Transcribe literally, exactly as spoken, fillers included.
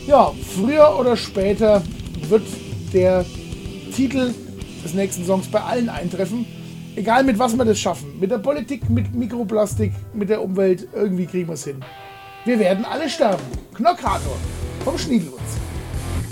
Ja, früher oder später wird der Titel des nächsten Songs bei allen eintreffen. Egal mit was wir das schaffen. Mit der Politik, mit Mikroplastik, mit der Umwelt. Irgendwie kriegen wir es hin. Wir werden alle sterben. Knockator vom Schniedelwurz.